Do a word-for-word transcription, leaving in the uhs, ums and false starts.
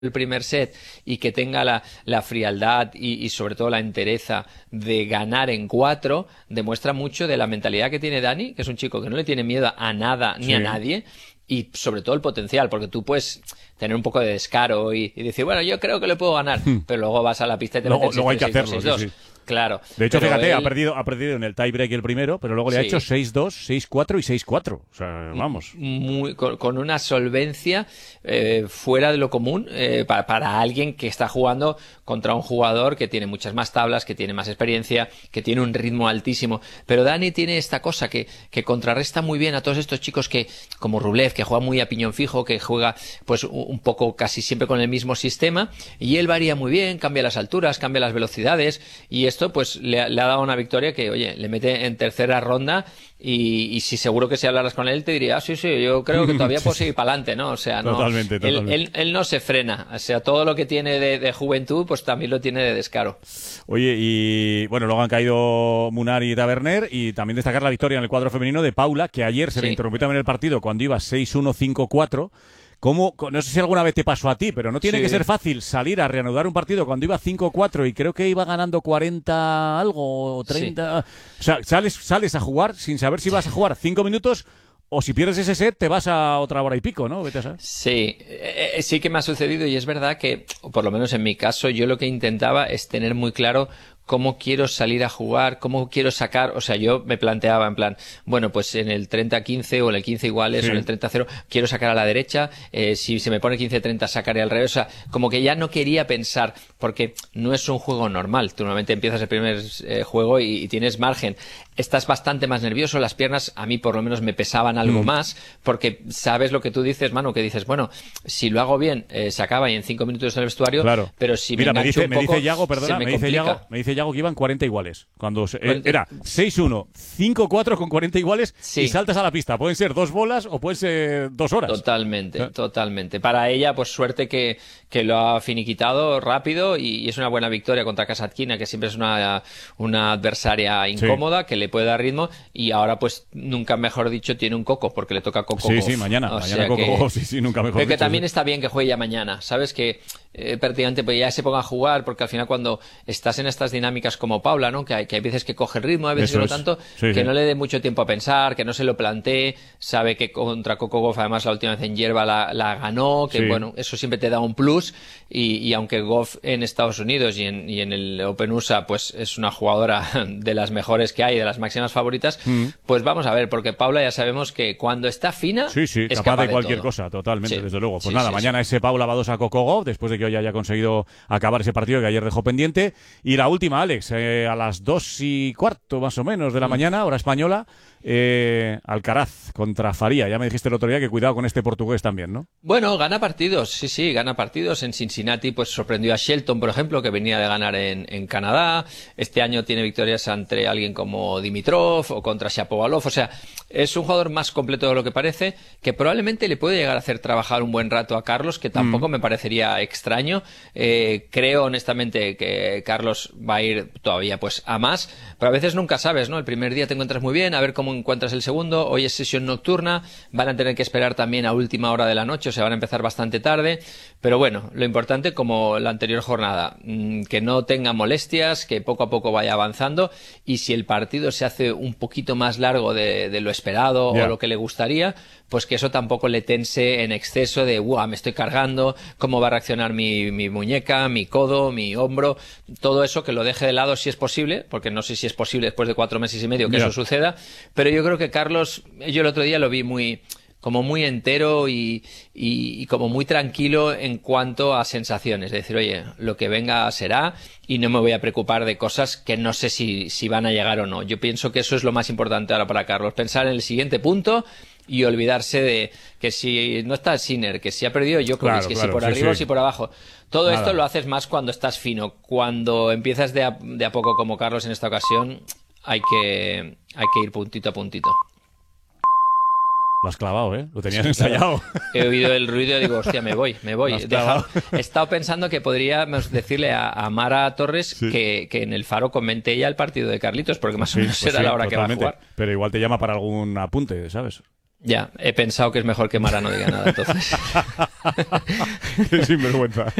el primer set y que tenga la, la frialdad y, y sobre todo la entereza de ganar en cuatro, demuestra mucho de la mentalidad que tiene Dani, que es un chico que no le tiene miedo a nada ni Sí. a nadie, y sobre todo el potencial, porque tú puedes tener un poco de descaro y, y decir, bueno, yo creo que le puedo ganar, pero luego vas a la pista y te Luego- metes luego hay que seis tres, hacerlo, seis dos. sí, sí. Claro. De hecho, pero fíjate, él- ha perdido ha perdido en el tiebreak el primero, pero luego le ha Sí. hecho seis dos, seis cuatro y seis cuatro. O sea, vamos. muy, con, con una solvencia eh, fuera de lo común eh, para, para alguien que está jugando contra un jugador que tiene muchas más tablas, que tiene más experiencia, que tiene un ritmo altísimo. Pero Dani tiene esta cosa que, que contrarresta muy bien a todos estos chicos que, como Rublev, que juega muy a piñón fijo, que juega pues un un poco casi siempre con el mismo sistema, y él varía muy bien, cambia las alturas, cambia las velocidades, y esto pues le, ha- le ha dado una victoria que, oye, le mete en tercera ronda. Y, y si seguro que si hablaras con él te diría, ah, sí, sí, yo creo que todavía puedo seguir para adelante, ¿no? O sea, no, Totalmente, él, totalmente. él, él no se frena. O sea, todo lo que tiene de, de juventud, pues también lo tiene de descaro. Oye, y bueno, luego han caído Munar y Taverner, y también destacar la victoria en el cuadro femenino de Paula, que ayer se le Sí. interrumpió también el partido cuando iba seis uno, cinco cuatro. ¿Cómo? No sé si alguna vez te pasó a ti, pero no tiene Sí. que ser fácil salir a reanudar un partido cuando iba cinco cuatro y creo que iba ganando cuarenta algo o treinta. O sea, sales, sales a jugar sin saber si vas a jugar cinco minutos o si pierdes ese set te vas a otra hora y pico, ¿no? Vete a saber. Sí, eh, eh, sí que me ha sucedido y es verdad que, o por lo menos en mi caso, yo lo que intentaba es tener muy claro cómo quiero salir a jugar, cómo quiero sacar, o sea, yo me planteaba en plan, bueno, pues en el treinta quince o en el quince iguales Sí. o en el treinta cero quiero sacar a la derecha, eh, si se me pone quince treinta sacaré al revés, o sea, como que ya no quería pensar, porque no es un juego normal, tú normalmente empiezas el primer eh, juego y, y tienes margen, estás bastante más nervioso, las piernas a mí por lo menos me pesaban algo Mm. más, porque sabes lo que tú dices, Manu, que dices, bueno, si lo hago bien, eh, se acaba y en cinco minutos en el vestuario, Claro. pero si Mira, me me engancho dice, un me poco, dice Yago, se perdona, me me dice complica. Yago, me dice Yago que iban cuarenta iguales. Cuando se- eh, cuarenta era seis uno, cinco cuatro con cuarenta iguales Sí. y saltas a la pista. Pueden ser dos bolas o pueden ser dos horas. Totalmente, ¿Eh? totalmente. Para ella, pues suerte que, que lo ha finiquitado rápido y, y es una buena victoria contra Kasatkina, que siempre es una, una adversaria incómoda, que le puede dar ritmo y ahora, pues, nunca mejor dicho, tiene un Coco, porque le toca Coco Sí, Gauff. sí, mañana. O mañana sea Coco que- Gauff, sí, sí, nunca mejor Pero que dicho, también sí. está bien que juegue ya mañana, ¿sabes? Que eh, prácticamente pues ya se ponga a jugar, porque al final cuando estás en estas dinámicas como Paula, ¿no? Que hay, que hay veces que coge el ritmo, hay veces Eso que no es. tanto, Sí, que sí. no le dé mucho tiempo a pensar, que no se lo plantee, sabe que contra Coco Gauff además la última vez en hierba la, la ganó, que Sí. bueno, eso siempre te da un plus, y, y aunque Gauff en Estados Unidos y en, y en el Open U S A pues es una jugadora de las mejores que hay, de las máximas favoritas, Mm. pues vamos a ver, porque Paula ya sabemos que cuando está fina, Sí, sí, es capaz, capaz de cualquier todo. cosa, totalmente, Sí. desde luego. Pues Sí, nada, sí, mañana ese Paula Badosa Coco Gauff, después de que hoy haya conseguido acabar ese partido que ayer dejó pendiente. Y la última, Alex, eh, a las dos y cuarto más o menos de la Mm. mañana, hora española, eh, Alcaraz contra Faría. Ya me dijiste el otro día que cuidado con este portugués también, ¿no? Bueno, gana partidos, sí, sí, gana partidos. En Cincinnati, pues sorprendió a Shelton, por ejemplo, que venía de ganar en, en Canadá. Este año tiene victorias ante alguien como Dimitrov o contra Shapovalov. O sea, es un jugador más completo de lo que parece, que probablemente le puede llegar a hacer trabajar un buen rato a Carlos, que tampoco me parecería extraño. Eh, creo honestamente que Carlos va a ir todavía pues a más, pero a veces nunca sabes, ¿no? El primer día te encuentras muy bien, a ver cómo encuentras el segundo. Hoy es sesión nocturna, van a tener que esperar también a última hora de la noche, o sea, van a empezar bastante tarde, pero bueno, lo importante como la anterior jornada, mmm, que no tenga molestias, que poco a poco vaya avanzando, y si el partido se hace un poquito más largo de, de lo esperado Ya. o lo que le gustaría, pues que eso tampoco le tense en exceso de, ¡guau!, me estoy cargando, cómo va a reaccionar mi, mi muñeca, mi codo, mi hombro, todo eso que lo deje de lado si es posible, porque no sé si es posible después de cuatro meses y medio que Ya. eso suceda, pero yo creo que Carlos, yo el otro día lo vi muy como muy entero y, y, y como muy tranquilo en cuanto a sensaciones, es decir, oye, lo que venga será y no me voy a preocupar de cosas que no sé si, si van a llegar o no. Yo pienso que eso es lo más importante ahora para Carlos, pensar en el siguiente punto y olvidarse de que si no está Sinner, que si ha perdido Djokovic, Claro, que claro, si por sí, arriba o sí. si por abajo. Todo Nada. esto lo haces más cuando estás fino. Cuando empiezas de a, de a poco como Carlos en esta ocasión, hay que, hay que ir puntito a puntito. Lo has clavado, ¿eh? Lo tenías Sí, ensayado. claro. He oído el ruido y digo, hostia, me voy, me voy. Lo has He, dejado- clavado. he estado pensando que podríamos decirle a, a Mara Torres Sí. que, que en el Faro comente ella el partido de Carlitos, porque más o Sí, menos pues será sí, la hora totalmente. que va a jugar. Pero igual te llama para algún apunte, ¿sabes? Ya, he pensado que es mejor que Mara no diga nada, entonces. Qué sinvergüenza.